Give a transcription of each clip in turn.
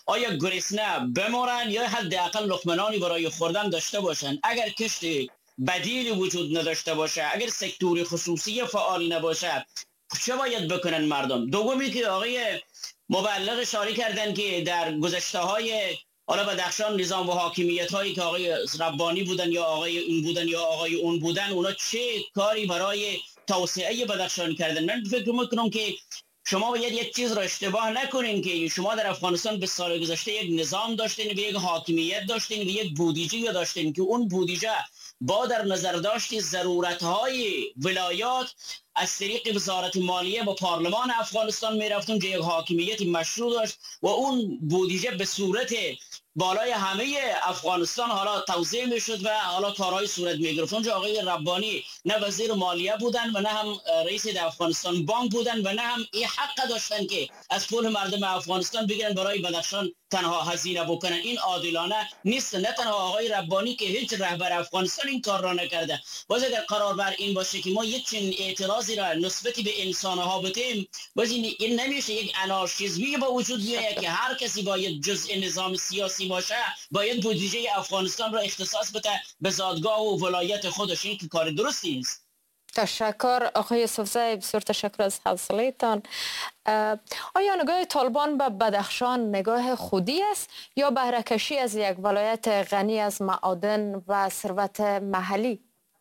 آیا گرسنه بمورن یا حداقل لقمه نانی برای خوردن داشته باشن. اگر کشت بدیلی وجود نداشته باشه، اگر سکتور خصوصی فعال نباشه، چه باید بکنن مردم؟ دومی که آقای مبلغ اشاره کردن که در گذشته های حالا بدخشان نظام و حاکمیت هایی که آقای ربانی بودن یا آقای اون بودن یا آقای اون بودن، اونا چه کاری برای توسعه بدخشان کردن. من فکر میکنم که شما باید یک چیز را اشتباه نکنین که شما در افغانستان به سال گذشته یک نظام داشتین و یک حاکمیت داشتین و یک بودجه داشتین که اون بودجه با در نظر داشت ضرورت‌های ولایات از طریق وزارت مالیه با پارلمان افغانستان میرفتون که یک حاکمیت مشروع داشت و اون بودجه به صورت بالای همه افغانستان حالا توزیع میشد و حالا کارهای صورت میگرفت. اونجا آقای ربانی نه وزیر مالیه بودن و نه هم رئیس افغانستان بانک بودن و نه هم این حق داشتن که از پول مردم افغانستان بگیرن برای بدخشان تنها هزینه بکنن. این عادلانه نیست. نه تنها آقای ربانی که هیچ رهبر افغانستان این کار را نکرده. باز اگر قرار بر این باشه که ما یک چنین اعتراضی را نسبت به انسان ها بتیم، باز این نمیشه یک انارشیزمی با وجود بیاید که هر کسی باید جزء نظام سیاسی باشه باید بودجه افغانستان را اختصاص بده به زادگاه و ولایت خودش. این که کار درستی نیست. تشکر آقای یوسفزی، بسیار تشکر از حوصله‌تان. آیا نگاه طالبان به بدخشان نگاه خودی است یا بهره کشی از یک ولایت غنی از معادن و ثروت محلی؟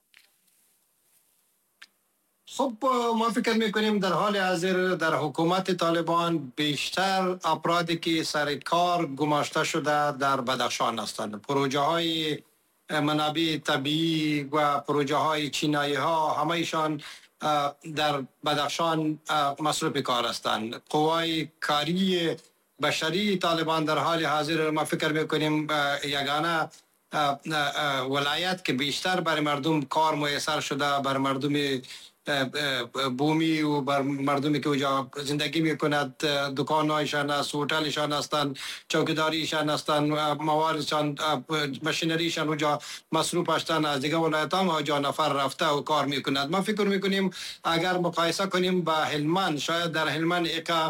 خب ما فکر میکنیم در حال حاضر در حکومت طالبان بیشتر افرادی که سر کار گماشته شده در بدخشان هستند. پروژه های منابع طبیعی و پروژه های چینایی ها همه‌شان در بدخشان مصروف کار هستند. قوای کاری بشری طالبان در حال حاضر ما فکر میکنیم یگانه ولایت که بیشتر برای مردم کار میسر شده، بر مردم بومی و بر مردمی که اونجا زندگی میکند، دکانایشان است، هتلشان هستند، چوکیداریشان هستند، موارشان، ماشینریشان اونجا مصروف هستند. از دیگه ولایت هم اونجا نفر رفته و کار میکند. ما فکر میکنیم اگر مقایسه کنیم با هلمند، شاید در هلمند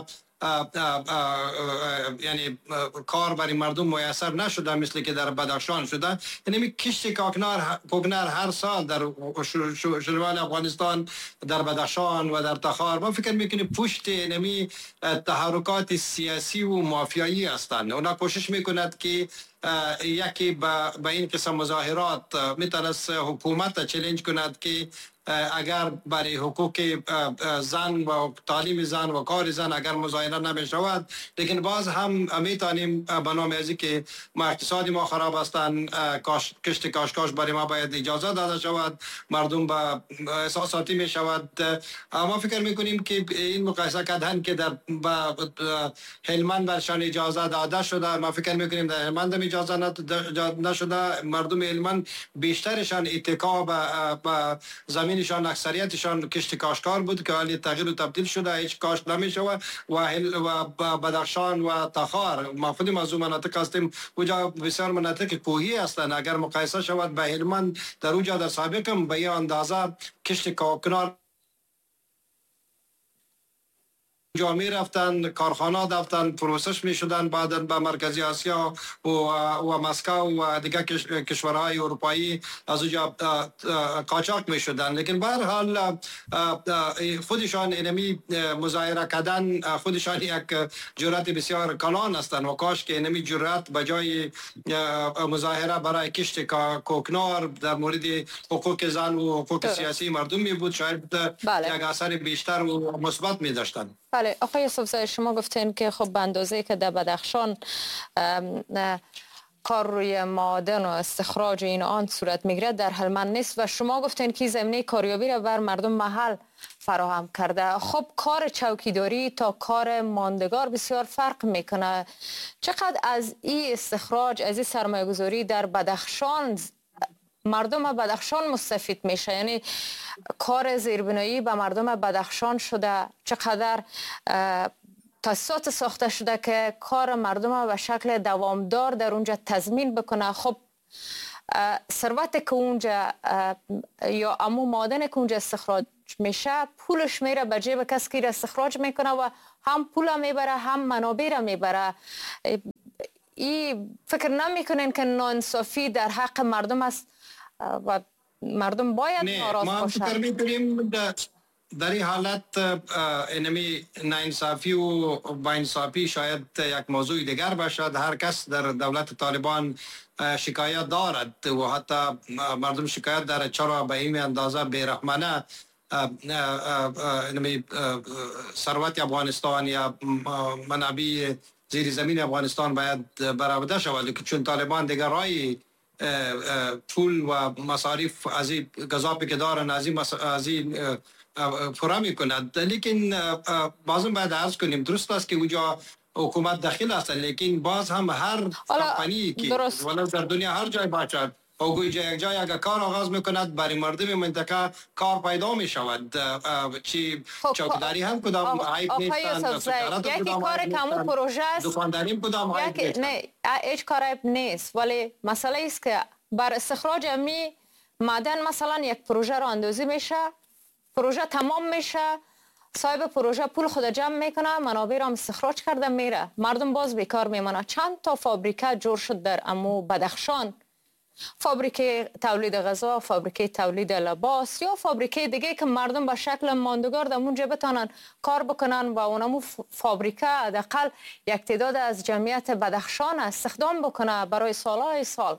یعنی کار برای مردم میسر نشده مثل که در بدخشان شده. یعنی کشت کوکنار هر سال در شمال افغانستان، در بدخشان و در تخار، ما فکر میکنیم پشت نمی تحرکات سیاسی و مافیایی هستند. اونا کوشش میکند که یکی به این قسم مظاهرات میتونست حکومت چالش کند که اگر برای حقوق زن و تعلیم زن و کار زن اگر مظاهره نمی شود، لیکن باز هم میتونیم به نام ازی که ما اقتصادی ما خراب هستند، کشت کاشکاش برای ما باید اجازه داده شود، مردم به احساساتی می شود. ما فکر میکنیم که این مقایسه کردن که در هلمند برشان اجازه داده شده، ما فکر میکنیم در هلمند اجازه نشده. مردم هلمند بیشترشان اتکا به زمینشان، اکثریتشان کشت کاشکار بود که حالی تغییر و تبدیل شده، هیچ کاشت نمیشه. و بدخشان و تخار ما خودیم از اون مناطق هستیم، اونجا بسیار مناطق کوهی هستند. اگر مقایسه شود به هلمند، در اونجا در سابق هم به این اندازه کشت کوکنار جا می رفتن، کارخانه دفتن، پروسس می شدن، بعد به مرکزی آسیا و مسکو و دیگه کشورهای اروپایی از اونجا قاچاق می شدن. لیکن به هر حال خودشان اینمی مظاهره کردن خودشان یک جرأت بسیار کلان هستند و کاش که اینمی جرأت به جای مظاهره برای کشت کوکنار در مورد حقوق زن و حقوق سیاسی مردم می بود، شاید یک اثر بیشتر و مثبت می داشتند. بله آقای یوسفزی، شما گفتین که خب به اندازه‌ای که در بدخشان کار روی معادن و استخراج این آن صورت میگیرد در هلمند نیست و شما گفتین که زمینه کاریابی را بر مردم محل فراهم کرده. خب کار چوکیداری تا کار ماندگار بسیار فرق میکنه. چقدر از این استخراج، از این سرمایه گذاری در بدخشان مردم بدخشان مستفید میشه؟ یعنی کار زیربنایی به مردم بدخشان شده، چقدر تاسیسات ساخته شده که کار مردم به شکل دوامدار در اونجا تضمین بکنه. خب ثروت که اونجا یا امو معادن که اونجا استخراج میشه، پولش میره به جیب کسی که استخراج میکنه و هم پول میبره هم منابع را میبره. این فکر نمیکنین که ناانصافی در حق مردم است و مردم باید ناراض باشند؟ ما فکر میکنیم در این حالت اینمی ناانصافی و باانصافی شاید یک موضوع دیگر باشد. هر کس در دولت طالبان شکایت دارد و حتی مردم شکایت دارد چرا به این اندازه بیرحمانه ثروت افغانستان یا منابع زیر زمین افغانستان باید برآورده شود، چون طالبان دیگر رای پول و مصارف از این گزاپی که دارن از این فرا میکند. لیکن بازم باید عرض کنیم درست است که اونجا حکومت داخل است، لیکن باز هم هر کمپانی که ولو در دنیا هر جای باشد او یک جای اگر کار آغاز میکند برای مردم منطقه کار پیدا می شود. چی چوکیداری هم کدام عیب نیستند، یکی کار کمو پروژه است، دکانداری کدام عیب نیست. نه هیچ کار عیب نیست، ولی مسئله است که بر استخراج می معدن مثلا یک پروژه را اندازی میشه، پروژه تمام میشه، صاحب پروژه پول خود جمع میکنه، منابع را استخراج کرده میره، مردم باز بیکار میمانه. چند تا فابریکه جور شد در امو بدخشان، فابریکه تولید غذا، فابریکه تولید لباس یا فابریکه دیگه که مردم به شکل ماندگار در اونجا بتانن کار بکنن و اونمو فابریکه حداقل یک تعداد از جمعیت بدخشان استخدام بکنه برای سالهای سال.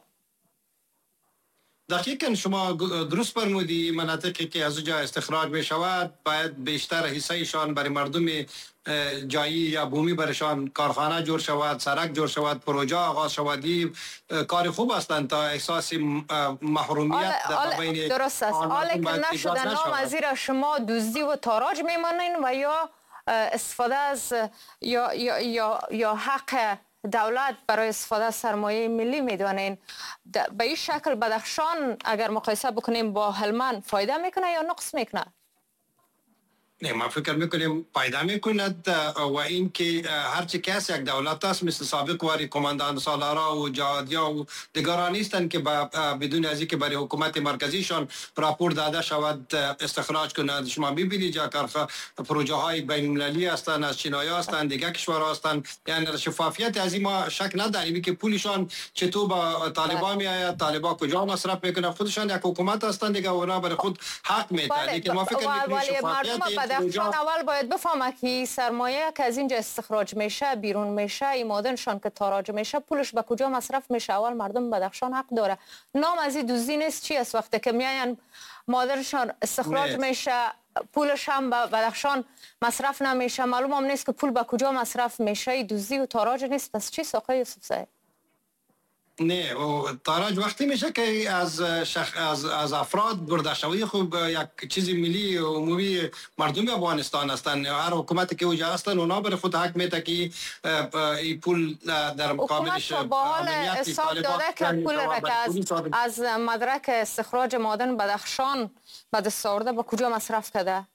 دقیقاً شما درست فرمودی. مناطقی که از اونجا استخراج می شود باید بیشتر حصهشان برای مردم جایی یا بومی برشان کارخانه جور شود، سرک جور شود، پروژه آغاز شود. کار خوب هستند تا احساس محرومیت در بین درست است. حالا که نشده نام از را شما دزدی و تاراج میمانین و یا استفاده از یا حق دولت برای استفاده از سرمایه ملی میدونین. به این شکل بدخشان اگر مقایسه بکنیم با هلمند فایده میکنه یا نقص میکنه؟ نه، ما فکر میکنیم پیدا میکند و این که هرچی کس یک دولت است مثل سابق واری کماندان سالارا و جهادیا و دیگران نیستند که بدون از اینکه برای حکومت مرکزیشان راپور داده شود استخراج کنند. شما ببینید پروژه های بین المللی هستند، از چینایی هستند، دیگر کشورها هستند. یعنی شفافیت از این ما شک نداریم که پولشان چطور با طالبان میآید، طالبان کجا مصرف میکنه. خودشان یک حکومت هستند دیگه، اونا برای خود حق میدن. لیکن ما فکر میکنیم شفافیت بدخشان اول باید بفهمه که سرمایه که از اینجا استخراج میشه بیرون میشه، این معدنشان که تاراج میشه پولش به کجا مصرف میشه. اول مردم بدخشان حق داره. نام از این دزدی نیست. چی است وقتی که میاین معدنشان استخراج میشه پولش هم به بدخشان مصرف نمیشه، معلوم هم نیست که پول به کجا مصرف میشه. دزدی و تاراج نیست. پس چی آقای یوسف صاحب؟ نه، و تاراج وقتی میشه که از افراد برده شوی. خوب یک چیزی ملی و عمومی مردم افغانستان هستند. هر حکومتی که اوجا هستند اونا برای خود حق میده که این پول در مقابلش حکومت با حال حساب داده که پول را که از مدرک استخراج معدن بدخشان به دست آورده به کجا مصرف کرده؟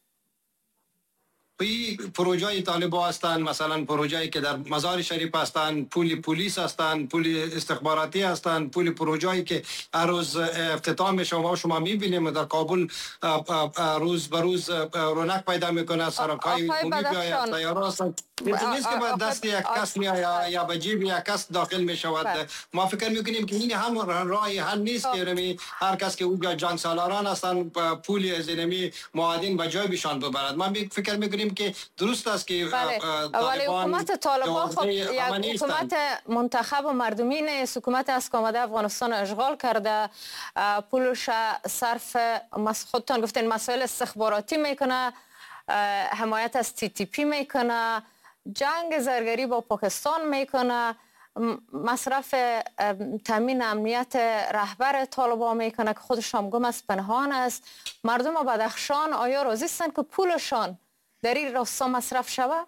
پروژه طالبان هستند، مثلا پروژه‌ای که در مزار شریف هستند، پول پلیس هستند، پول استخباراتی هستند، پول پروژه‌ای که هر روز افتتاح میشه و شما می‌بینیم در کابل روز به روز رونق پیدا میکنه. سرکای عمومی بیاید، سیاره هستند. نیست که با دست یک کس یا به جیب یک کس داخل می شود. ما فکر میکنیم که این هم راه حل نیست که هر کس که اونجا جنگ سالاران هستن پول از اینمی معادن به جای بشان ببرد. ما فکر میکنیم که درست است که ولی حکومت طالبان خب یک حکومت منتخب و مردمی نیست. حکومت است که آمده افغانستان اشغال کرده، پولش صرف خودتان گفتین مسائل استخباراتی میکنه، حمایت از TTP میکنه، جنگ زرگری با پاکستان میکنه، مصرف تامین امنیت رهبر طالبان میکنه که خودش هم گم است، پنهان است. مردم بدخشان آیا راضی هستند که پولشان در این راستا مصرف شود؟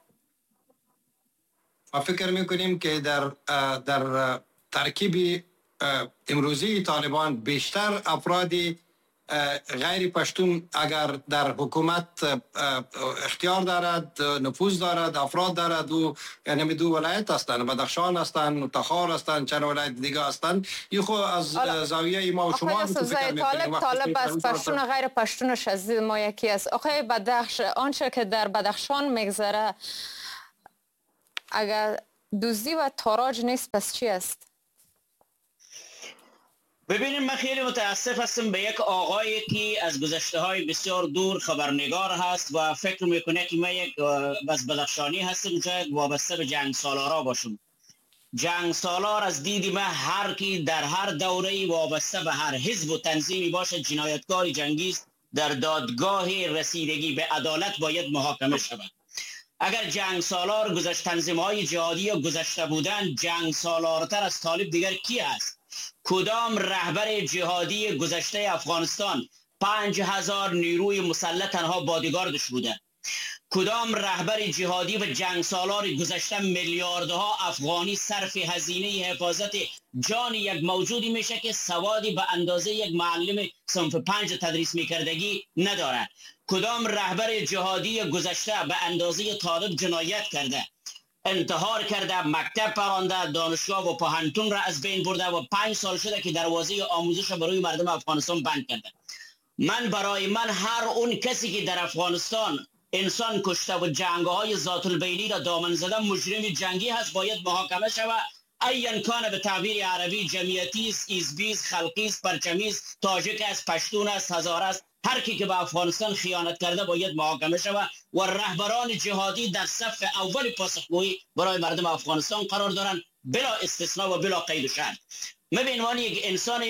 ما فکر میکنیم که در ترکیب امروزی طالبان بیشتر افرادی غیر پشتون اگر در حکومت اختیار دارد، نفوذ دارد، افراد دارد و یعنی دو ولایت هستند، بدخشان هستند، تخار هستند، چند ولایت دیگه هستند. این خو از زاویه ما و شما طالب از پشتون غیر پشتونش از ما یکی است. آخه آنچه که در بدخشان میگذره اگر دزدی و تاراج نیست پس چی است؟ ببینیم، من خیلی متاسف هستم به یک آقایی که از گذشته های بسیار دور خبرنگار هست و فکر میکنه که من یک از بدخشانی هستم، شاید وابسته به جنگ سالارا باشم. جنگ سالار از دید من هر کی در هر دوره وابسته به هر حزب و تنظیمی باشه جنایتکار جنگی است، در دادگاه رسیدگی به عدالت باید محاکمه شود. اگر جنگ سالار گذشته تنظیم‌های جهادی یا گذشته بودن، جنگ سالارتر از طالب دیگر کی است؟ کدام رهبر جهادی گذشته افغانستان 5000 نیروی مسلح تنها بادیگاردش بودن؟ کدام رهبر جهادی و جنگ سالار گذشته میلیاردها افغانی صرف هزینه حفاظت جان یک موجودی میشه که سوادی به اندازه یک معلم صنف 5 تدریس میکردگی نداره؟ کدام رهبر جهادی گذشته به اندازه طالب جنایت کرده، انتحار کرده، مکتب پرانده، دانشگاه و پوهنتون را از بین برده و 5 سال شده که دروازه آموزش برای مردم افغانستان بند کرده؟ برای من هر اون کسی که در افغانستان انسان کشته و جنگ‌های ذات البینی را دامن زده مجرم جنگی هست، باید محاکمه شود. ایان کان به تعبیر عربی، جمعیتی است، ایزبیز، خلقی است، پرچمی است، تاجیک است، پشتون است، هزاره است، هر کی که به افغانستان خیانت کرده باید محاکمه شود و رهبران جهادی در صف اول پاسخگویی برای مردم افغانستان قرار دارند، بلا استثناء و بلا قید و شرط. من به عنوان یک انسان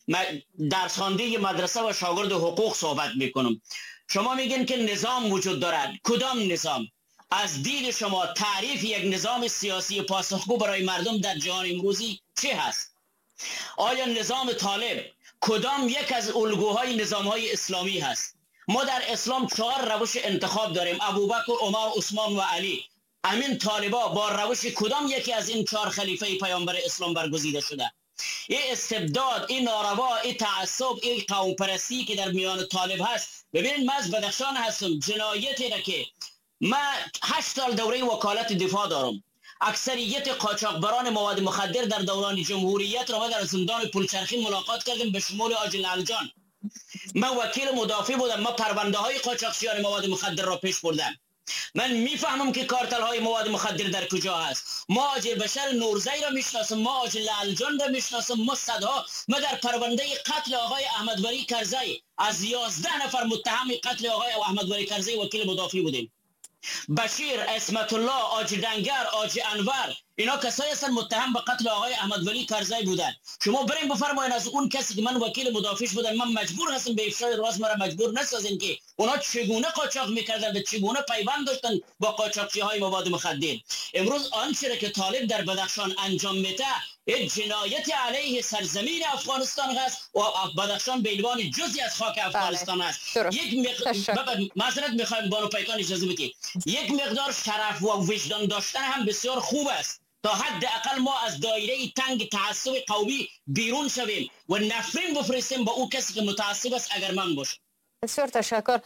درس خوانده مدرسه و شاگرد حقوق صحبت میکنم. شما میگین که نظام وجود دارد. کدام نظام؟ از دید شما تعریف یک نظام سیاسی پاسخگو برای مردم در جهان امروزی چه هست؟ آیا نظام طالب کدام یک از الگوهای نظامهای اسلامی هست؟ ما در اسلام 4 روش انتخاب داریم: ابوبکر، عمر، عثمان و علی. همین طالبا با روش کدام یکی از این 4 خلیفه پیامبر اسلام برگزیده شده؟ این استبداد، این ناروا، این تعصب، این قوم پرستی که در میان طالب هست. ببینید، من از بدخشان هستم. جنایتی را که من 8 سال دوره وکالت دفاع دارم، اکثریت قاچاقبران مواد مخدر در دوران جمهوریت را در زندان پلچرخی ملاقات کردیم، به شمول آج لعلجان. من وکیل مدافع بودم، من پرونده های قاچاقچیان مواد مخدر را پیش بردم. من میفهمم که کارتل های مواد مخدر در کجا هست. ما آج بشر نورزی را میشناسم، ما آج لعلجان را میشناسم، ما صدها. ما در پرونده قتل آقای احمد ولی کرزی از 11 نفر متهم قتل آقای احمد ولی کرزی وکیل مدافع بودیم. بشیر، اسمت الله، آج دنگر، آج انور، اینا کسایی هستن متهم به قتل آقای احمد ولی کرزی بودن. شما بریم بفرمایید از اون کسی که من وکیل مدافعش بودم، من مجبور هستم به افشای راز، مرا مجبور نسازین که اونا چگونه قاچاق میکردن و چگونه پیوند داشتن با قاچاقچی های مواد مخدر. امروز آنچه که طالب در بدخشان انجام میده یک جنایت علیه سرزمین افغانستان هست و بدخشان به عنوان جزئی از خاک افغانستان است. یک معذرت میخوایم بانو پیکان اجازه بدید، یک مقدار شرف و وجدان داشتن هم بسیار خوب است تا حداقل ما از دایره تنگ تعصب قومی بیرون شویم و نفرین بفرستیم با او کسی که متعصب است اگر من باشم. بسیار تشکر.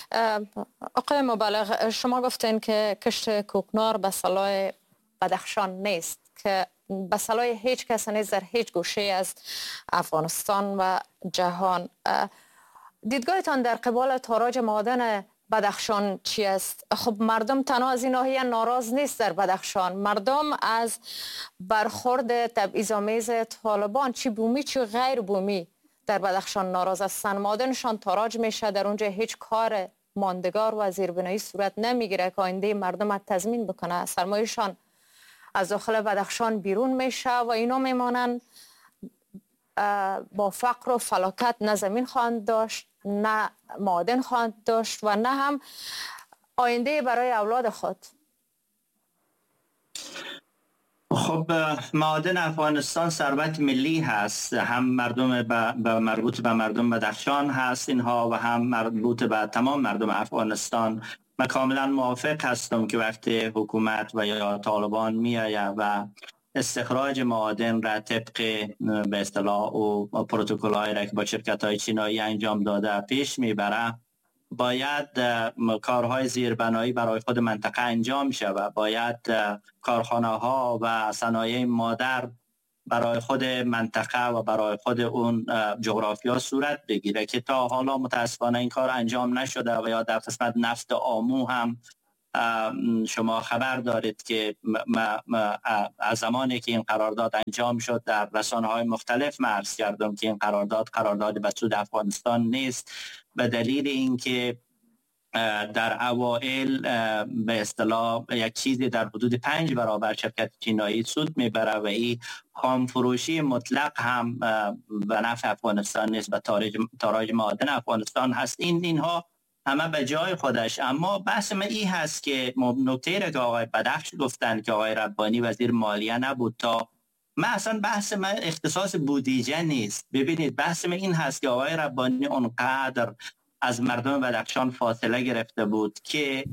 آقای مبلغ، شما گفتین که کشت کوکنار به صلاح بدخشان نیست، که به صلاح هیچ کس نیست در هیچ گوشه از افغانستان و جهان. دیدگاهتان در قبال تاراج معادن بدخشان چی است؟ خب مردم تنها از این ناحیه ناراض نیست در بدخشان، مردم از برخورد تبعیض‌آمیز طالبان چی بومی چی غیر بومی در بدخشان ناراض هستند. معادنشان تاراج میشه، در اونجا هیچ کار ماندگار و زیربنایی صورت نمیگیره که آینده مردم را تضمین بکنه. سرمایه‌شان از داخل بدخشان بیرون میشه و اینا میمانند با فقر و فلاکت، نه زمین خواهند داشت، نه معادن خواهند داشت و نه هم آینده برای اولاد خود. خب معادن افغانستان ثروت ملی هست، هم مربوط به مردم بدخشان هست اینها و هم مربوط به تمام مردم افغانستان. من کاملا موافق هستم که وقتی حکومت و یا طالبان میآید و استخراج معادن را طبق به اصطلاح و پروتکل‌هایی را که با شرکت‌های چینایی انجام داده پیش میبره، باید کارهای زیربنایی برای خود منطقه انجام شود. باید کارخانه‌ها و صنایع مادر برای خود منطقه و برای خود اون جغرافیا صورت بگیره که تا حالا متاسفانه این کار انجام نشده و یا در قسمت نفت آمو هم شما خبر دارید که از زمانی که این قرارداد انجام شد در رسانه‌های مختلف عرض کردم که این قرارداد به سود افغانستان نیست، به دلیل اینکه در اوائل به اصطلاح یک چیزی در حدود 5 برابر شرکت چینایی سود میبره و این خام فروشی مطلق هم به نفع افغانستان نیست، به تاراج معادن افغانستان هست. اینها همه به جای خودش، اما بحث من این هست که نکته را که آقای بدخش گفتن که آقای ربانی وزیر مالیه نبود، تا من اصلا بحث من اختصاص بودجه نیست. ببینید بحث من این هست که آقای ربانی اونقدر از مردم بدخشان فاصله گرفته بود که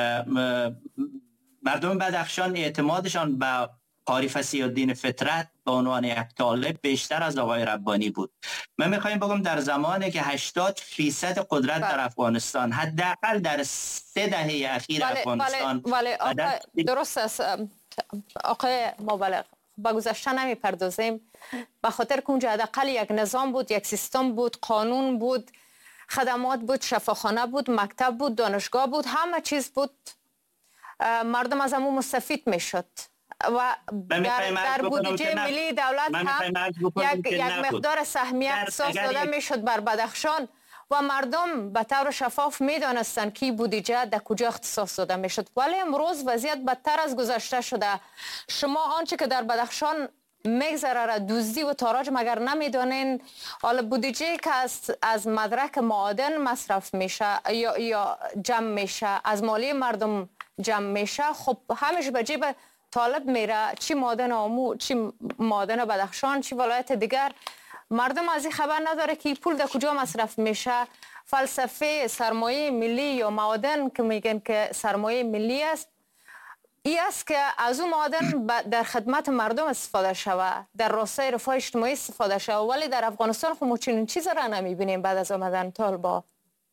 مردم بدخشان اعتمادشان به قاری فصیح‌الدین فطرت به عنوان یک طالب بیشتر از آقای ربانی بود. من میخوایم بگم در زمانی که 80% قدرت در افغانستان، حداقل در 3 دهه اخیر افغانستان درست است آقای مبلغ، با گذشته نمیپردازیم، به خاطر که اونجا حداقل یک نظام بود، یک سیستم بود، قانون بود، خدمات بود، شفاخانه بود، مکتب بود، دانشگاه بود، همه چیز بود، مردم از همون مستفید میشد و در بودجه ملی دولت هم یک مقدار سهمیه اختصاص داده میشد بر بدخشان و مردم به طور شفاف میدانستند که بودجه در کجا اختصاص داده میشد. ولی امروز وضعیت بدتر از گذشته شده. شما آنچه که در بدخشان میگذره را دزدی و تاراج مگر نمیدانین؟ حالا بودجه که از مدرک معادن مصرف میشه یا جمع میشه، از مالی مردم جمع میشه، خب همیشه به جیب طالب میره، چی معادن آمو، چی معادن بدخشان، چی ولایت دیگر. مردم از این خبر نداره که پول در کجا مصرف میشه. فلسفه سرمایه ملی یا معادن که میگن که سرمایه ملی است، این است که از اون معادن در خدمت مردم استفاده شود، در راستای رفاه اجتماعی استفاده شود. ولی در افغانستان خب ما چنین چیزی را نمیبینیم بعد از آمدن طالبا.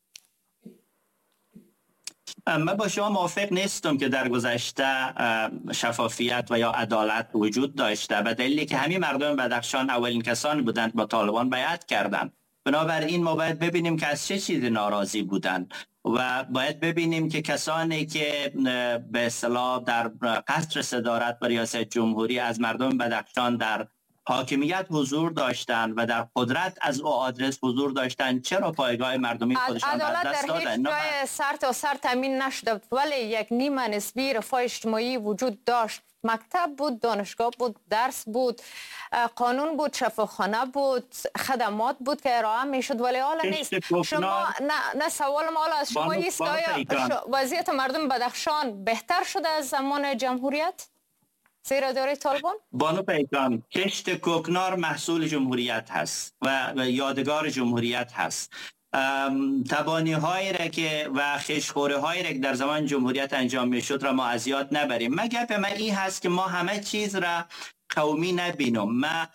من با شما موافق نیستم که در گذشته شفافیت و یا عدالت وجود داشته، به دلیلی که همین مردم بدخشان اولین کسانی بودند با طالبان بیعت کردند. بنابراین ما باید ببینیم که از چه چیزی ناراضی بودند و باید ببینیم که کسانی که به اصطلاح در قصر صدارت و ریاست جمهوری از مردم بدخشان در حاکمیت حضور داشتند و در قدرت از او آدرس حضور داشتند، چرا پایگاه مردمی خودشان از دست دادند؟ عدالت در هیچ جای سر تا سر تامین نشده، ولی یک نیمه نسبی رفاه اجتماعی وجود داشت. مکتب بود، دانشگاه بود، درس بود، قانون بود، شفاخانه بود، خدمات بود که ارائه میشد، ولی حالا نیست. شما نه سوال ما از شما است که وضعیت مردم بدخشان بهتر شده از زمان جمهوریت زیر دوره طالبان؟ بانو پیکان، کشت کوکنار محصول جمهوریت هست و یادگار جمهوریت هست. تبانی هایی را که و خشخوره هایی را که در زمان جمهوریت انجام می شد را ما از یاد نبریم. من گپ من این هست که ما همه چیز را قومی نبینم.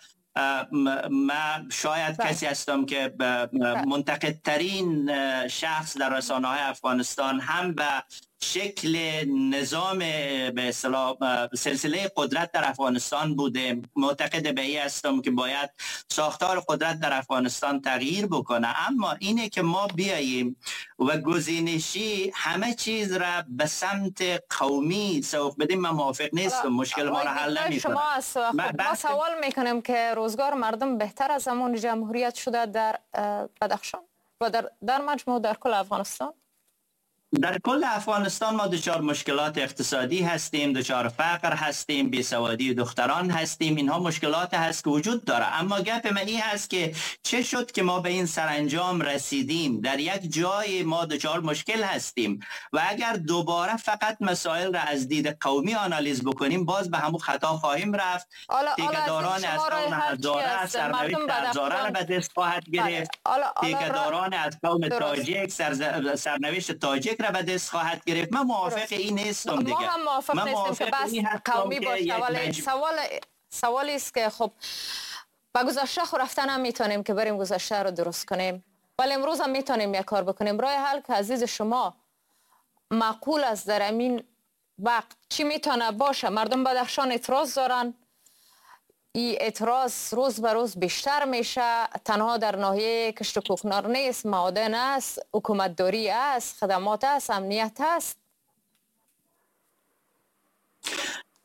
من شاید کسی هستم که منتقدترین شخص در رسانه های افغانستان هم به شکل نظام به اصطلاح سلسله قدرت در افغانستان بوده. معتقد به این هستم که باید ساختار قدرت در افغانستان تغییر بکنه، اما اینه که ما بیاییم و گزینشی همه چیز را به سمت قومی سوق بدیم، من موافق نیستم. مشکل ما را حل نمی‌کنه. ما سوال میکنیم که روزگار مردم بهتر از زمان جمهوریت شده در بدخشان و در مجموع در کل افغانستان؟ در کل افغانستان ما دچار مشکلات اقتصادی هستیم، دچار فقر هستیم، بیسوادی دختران هستیم. اینها مشکلات هست که وجود داره، اما گپ من این هست که چه شد که ما به این سرانجام رسیدیم؟ در یک جای ما دچار مشکل هستیم و اگر دوباره فقط مسائل را از دید قومی آنالیز بکنیم باز به همون خطا خواهیم رفت. تیکه‌داران از قوم هزاره سرنوشت هزاره را به دست خواهد گرفت. تیکه‌داران از قوم تاجیک سرنوشت تاجیک را به دست خواهد گرفت. من موافق این نیستم دیگه. ما هم موافق نیستیم که بس قومی باشه، ولی سوالی است که خب با گذشته خو رفتن هم میتونیم که بریم گذشته رو درست کنیم، ولی امروز هم میتونیم یک کار بکنیم. راه حل که عزیز شما معقول است در همین وقت چی میتونه باشه؟ مردم بدخشان اعتراض دارن، این اعتراض روز به روز بیشتر میشه. تنها در ناحیه کشت و کوکنار نیست، معادن است، حکومتداری است، خدمات است، امنیت است.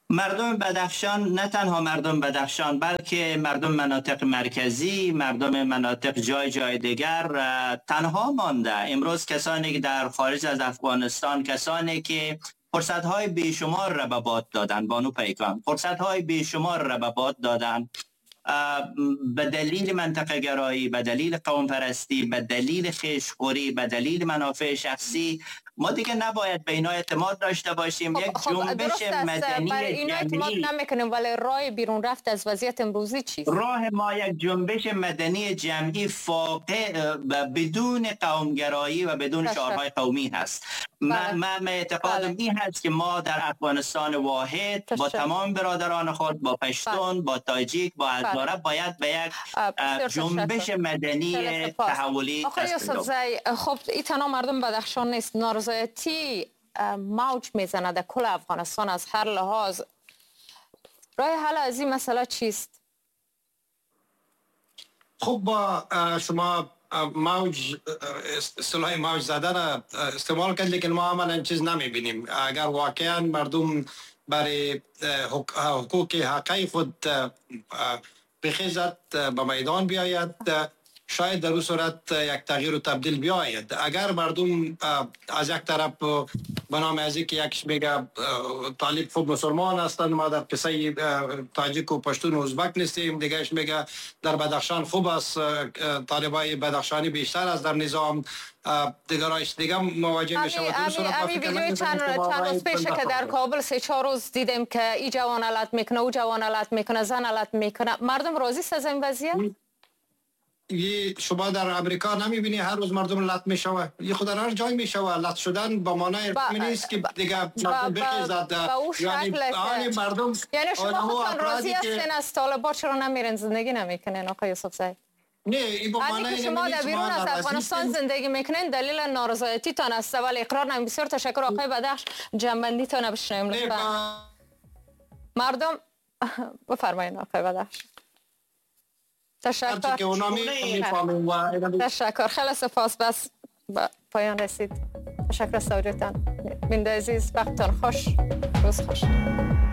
مردم بدخشان، نه تنها مردم بدخشان بلکه مردم مناطق مرکزی، مردم مناطق جای دیگر تنها مانده. امروز کسانی که در خارج از افغانستان، کسانی که فرصت‌های بیشمار را به باد دادن، بانو پیکان فرصت‌های بیشمار را به باد دادن به دلیل منطقه گرایی، به دلیل قوم پرستی، به دلیل خیشخوری، به دلیل منافع شخصی. ما دیگه نباید به اینا اعتماد داشته باشیم. یک جنبش مدنی برای اینا اعتماد نمیکنیم، ولی راه بیرون رفت از وضعیت امروزی چیست؟ راه ما یک جنبش مدنی جمعی فاقه بدون قومگرایی و بدون شعارهای قومی هست. من اعتقادم این هست که ما در افغانستان واحد با تمام برادران خود، با پشتون، با تاجیک، با هزاره باید به یک جنبش مدنی تحولی دست پیدا. خب این تنها مردم بدخشان نیست، نارضایتی موج میزنه در کل افغانستان از هر لحاظ. راه حل از این مسئله چیست؟ خب با شما موج اصطلاح موج زدن استعمال کرد، لیکن ما عملا چیز نمیبینیم. اگر واقعا مردم برای حقوق حقی خود بخیزد، به میدان بیاید، شاید در اون صورت یک تغییر و تبدیل بیاید. اگر مردم از یک طرف به نام از که یکش میگه طالب خوب مسلمان هستند، ما در قصه تاجیک و پشتون و ازبک نیستیم، دیگهش میگه در بدخشان خوب است، طالبای بدخشانی بیشتر از در نظام، دیگرایش دیگه مواجه میشه. امی ویدیوی چند روز پیش که در کابل 3-4 روز دیدیم که ای جوان علت میکنه، او جوان علت میکنه، زن علت میکنه. مردم راضی است از این وضعیت؟ شما در امریکا نمیبینی هر روز مردم لط میشوه؟ یه خود در هر جای میشوه. لط شدن با معنای نیست که دیگه بخیزد. یعنی مردم، یعنی شما خودتان راضی هستین از طالبان، چرا نمیرین زندگی نمیکنین آقای یوسف زی؟ نه، این با معنای که شما در بیرون از افغانستان زندگی میکنین دلیل نارضایتی تان است، ولی اقرار نمی. بسیار تشکر آقای بدخش، جنبندی تان بشنویم لطفا. مردم بفرمایید آقای بدخش. تشکر. تشکر، خیلی سپاس. بس به پایان رسید. تشکر از توجهتان. بیننده عزیز، وقتتان خوش، روز خوش.